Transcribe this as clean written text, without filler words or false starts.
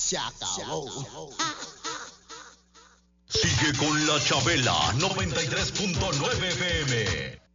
Se acabó. Sigue con la Chabela 93.9 FM.